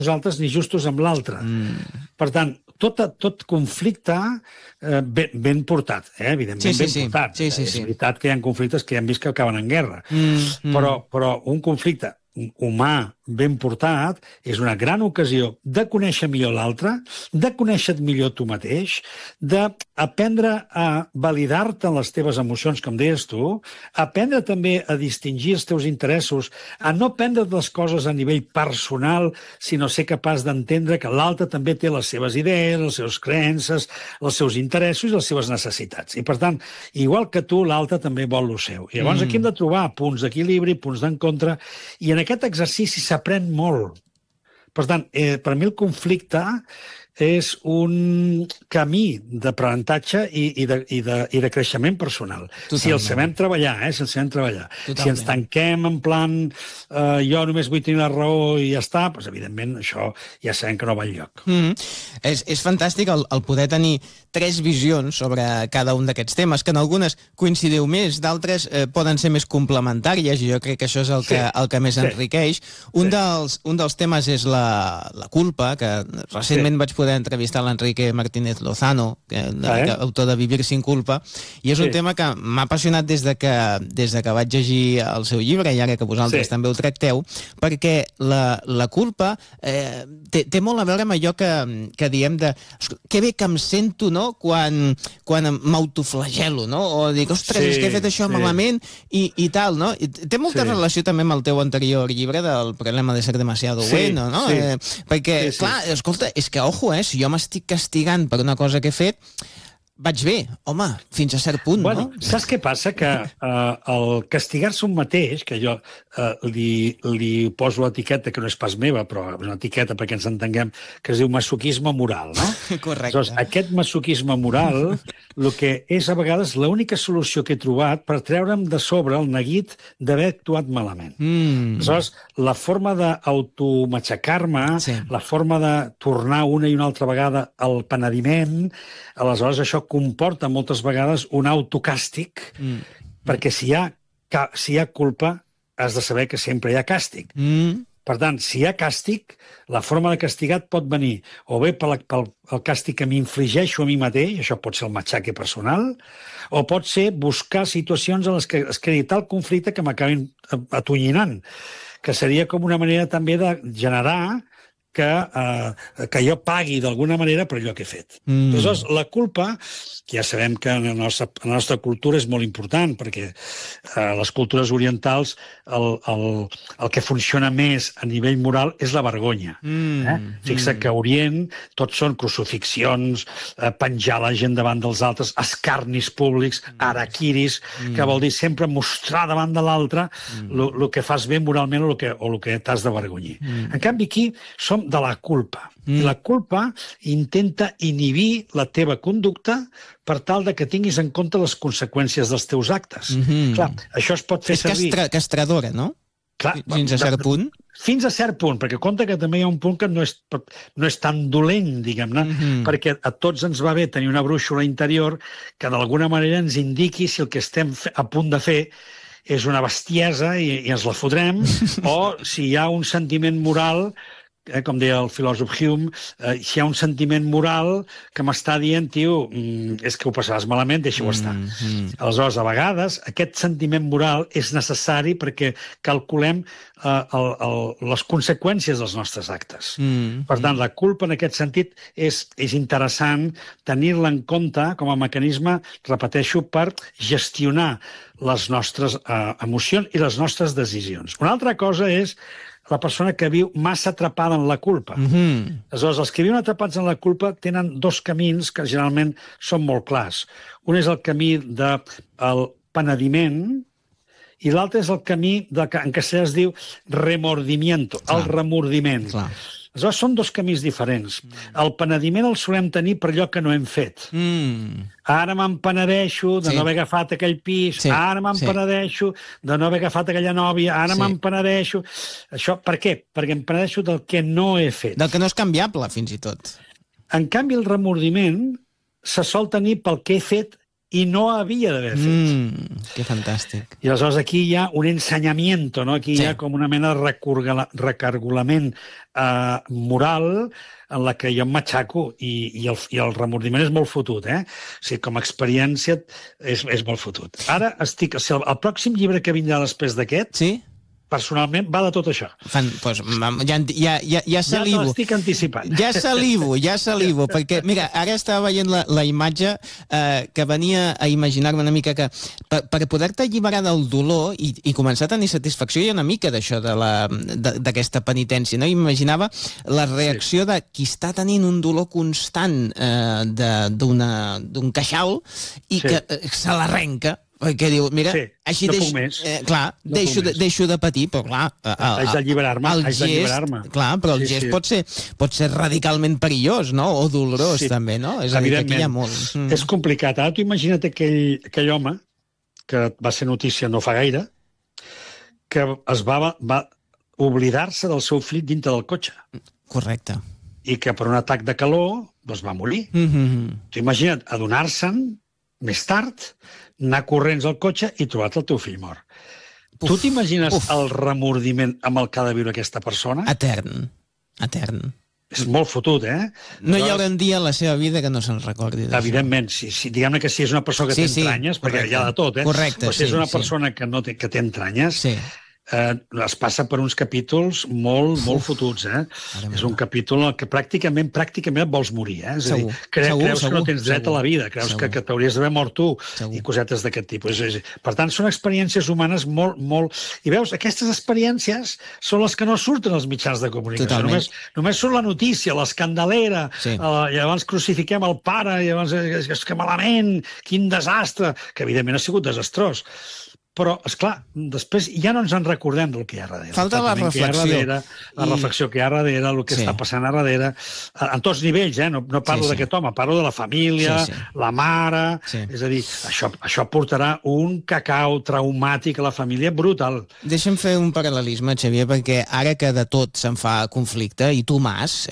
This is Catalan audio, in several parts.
nosaltres ni justos amb l'altre. Per tant, tot conflicte ben portat, evidentment ben portat. És veritat que hi ha conflictes que ja hem vist que acaben en guerra, però un conflicte humà ben portat és una gran ocasió de conèixer millor l'altre, de conèixer millor tu mateix, d'aprendre a validar-te en les teves emocions, com deies tu, aprendre també a distingir els teus interessos, a no prendre les coses a nivell personal, sinó ser capaç d'entendre que l'altre també té les seves idees, les seves creences, els seus interessos i les seves necessitats. I, per tant, igual que tu, l'altre també vol el seu. I llavors aquí hem de trobar punts d'equilibri, punts d'encontre, i en aquest exercici s'aprèn molt. Per tant, per mi el conflicte és un camí d'aprenentatge i de creixement personal. Totalment. Si el sabem treballar, si el sabem treballar. Totalment. Si ens tanquem en plan jo només vull tenir la raó i ja està, doncs evidentment això ja sabem que no va enlloc. És fantàstic el poder tenir 3 visions sobre cada un d'aquests temes, que en algunes coincidiu més, d'altres poden ser més complementàries, i jo crec que això és el que més enriqueix. Un dels temes és la culpa, que recentment vaig poder entrevistar l'Enrique Martínez Lozano, autor de Vivir sin culpa, i és un tema que m'ha apassionat des de que vaig llegir el seu llibre, i ara que vosaltres també ho tracteu, perquè la culpa té molt a veure amb allò que diem de que bé que em sento, no?, quan m'autoflagelo, no?, o dic, ostres, és que he fet això malament i tal, no? Té molta relació també amb el teu anterior llibre del problema de ser demasiado bueno, no? Perquè, clar, escolta, és que, ojo, si jo m'estic castigant per una cosa que he fet, vaig bé, home, fins a cert punt, no? Saps què passa? Que el castigar-se un mateix, que jo li poso l'etiqueta, que no és pas meva, però és una etiqueta perquè ens entenguem, que es diu masoquisme moral, no? Correcte. Aleshores, aquest masoquisme moral, el que és a vegades l'única solució que he trobat per treure'm de sobre el neguit d'haver actuat malament. Aleshores, la forma d'automatxacar-me, la forma de tornar una i una altra vegada al penediment, aleshores això comporta moltes vegades un autocàstig, perquè si hi ha culpa has de saber que sempre hi ha càstig. Per tant, si hi ha càstig, la forma de castigar pot venir o bé pel càstig que m'infligeixo a mi mateix, això pot ser el matxaque personal, o pot ser buscar situacions en les que es creï tal conflicte que m'acabin atonyinant, que seria com una manera també de generar que jo pagui d'alguna manera per allò que he fet. Aleshores, la culpa, que ja sabem que en la nostra cultura és molt important, perquè les cultures orientals el que funciona més a nivell moral és la vergonya. Fixa't que a Orient tot són crucifixions, penjar la gent davant dels altres, escarnis públics, harakiris, que vol dir sempre mostrar davant de l'altre el que fas bé moralment o el que t'has de vergonyir. En canvi, aquí som de la culpa. I la culpa intenta inhibir la teva conducta per tal de que tinguis en compte les conseqüències dels teus actes. Clar, això es pot fer servir... És castradora, no? Fins a cert punt? Fins a cert punt, perquè compte que també hi ha un punt que no és tan dolent, diguem-ne, perquè a tots ens va bé tenir una brúixola interior que d'alguna manera ens indiqui si el que estem a punt de fer és una bestiesa i ens la fotrem, o si hi ha un sentiment moral, com deia el filòsof Hume, si hi ha un sentiment moral que m'està dient, tio, és que ho passaràs malament, deixa-ho estar. Aleshores, a vegades, aquest sentiment moral és necessari perquè calculem les conseqüències dels nostres actes. Per tant, la culpa, en aquest sentit, és interessant tenir-la en compte com a mecanisme, repeteixo, per gestionar les nostres emocions i les nostres decisions. Una altra cosa és la persona que viu massa atrapada en la culpa. Aleshores, els que viuen atrapats en la culpa tenen 2 camins que generalment són molt clars. Un és el camí del penediment i l'altre és el camí en castellà es diu remordimiento, el remordiment. Aleshores, són 2 camins diferents. El penediment el solem tenir per allò que no hem fet. Ara me'n penedeixo de no haver agafat aquell pis, ara me'n penedeixo de no haver agafat aquella nòvia, ara me'n penedeixo... Això, per què? Perquè em penedeixo del que no he fet. Del que no és canviable, fins i tot. En canvi, el remordiment se sol tenir pel que he fet i no havia d'haver fet. Que fantàstic. I aleshores aquí hi ha un ensenyamiento, no? Aquí hi ha com una mena de recargolament moral en la que jo em matxaco i el remordiment és molt fotut, O sigui, com a experiència és molt fotut. Ara el pròxim llibre que vindrà després d'aquest, personalment, va de tot això. Doncs ja salivo. Ja t'estic anticipant. Ja salivo, perquè, mira, ara estava veient la imatge que venia a imaginar-me una mica que per poder-te alliberar del dolor i començar a tenir satisfacció, hi ha una mica d'això, d'aquesta penitència, no? Imaginava la reacció de qui està tenint un dolor constant d'un queixal i que se l'arrenca, perquè diu, mira, així deixo de patir, però clar... Haig d'alliberar-me. Clar, però el gest pot ser radicalment perillós, no? O dolorós, també, no? És a dir, que aquí hi ha molt. És complicat. Ara tu imagina't aquell home, que va ser notícia no fa gaire, que es va oblidar-se del seu fill dintre del cotxe. Correcte. I que per un atac de calor va morir. Tu imagina't adonar-se'n més tard, anar corrents al cotxe i trobar el teu fill mort. Tu t'imagines el remordiment amb el que ha de viure aquesta persona? Etern. És molt fotut, No hi haurà un dia a la seva vida que no se'n recordi d'això. Evidentment, diguem-ne que si és una persona que té entranyes, perquè hi ha de tot, Correcte, però si és una persona que té entranyes, es passa per uns capítols molt fotuts, És un capítol en què pràcticament et vols morir, És a dir, creus que no tens dret a la vida, creus que t'hauries d'haver mort tu, i cosetes d'aquest tipus. Per tant, són experiències humanes molt... I veus, aquestes experiències són les que no surten als mitjans de comunicació. Només surt la notícia, l'escandalera, llavors crucifiquem el pare, i llavors és que malament, quin desastre, que evidentment ha sigut desastrós. Però, esclar, després ja no ens en recordem del que hi ha darrere. Falta la reflexió. La reflexió que hi ha darrere, el que està passant a darrere, en tots nivells, no parlo d'aquest home, parlo de la família, la mare... És a dir, això portarà un cacau traumàtic a la família brutal. Deixa'm fer un paral·lelisme, Xavier, perquè ara que de tot se'n fa conflicte, i tu, Mas,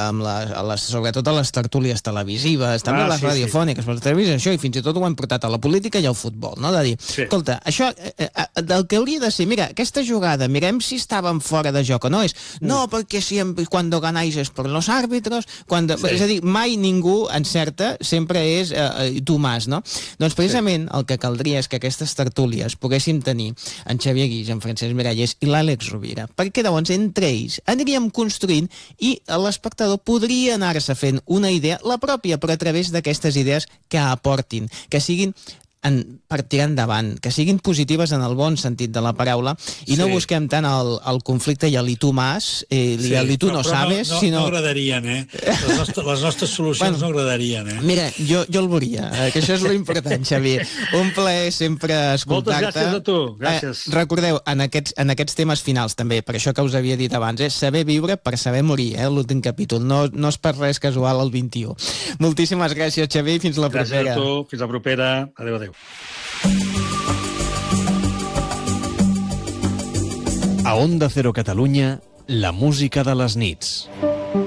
sobretot a les tertúlies televisives, també a les radiofòniques, per la televisió, això, i fins i tot ho hem portat a la política i al futbol, no? De dir, escolta, això del que hauria de ser, mira, aquesta jugada, mirem si estaven fora de joc o no, no, perquè cuando ganáis es por los árbitros, és a dir, mai ningú encerta, sempre és tu, Mas, no? Doncs precisament el que caldria és que aquestes tertúlies poguéssim tenir en Xavier Guix, en Francesc Miralles i l'Àlex Rovira, perquè llavors entre ells aniríem construint i l'espectador podria anar-se fent una idea, la pròpia, però a través d'aquestes idees que aportin, que siguin per tirar endavant, que siguin positives en el bon sentit de la paraula i no busquem tant el conflicte i el tu, Mas, i el tu no sabes, sinó... No agradarien, Les nostres solucions no agradarien, Mira, jo el veuria, que això és lo important, Xavier. Un plaer sempre escoltar-te. Moltes gràcies a tu, gràcies. Recordeu, en aquests temes finals també, per això que us havia dit abans, saber viure per saber morir, l'últim capítol. No és per res casual el 21. Moltíssimes gràcies, Xavier, i fins la propera. Gràcies a tu, fins la propera. Adéu. A Onda Cero Catalunya, la música de les nits.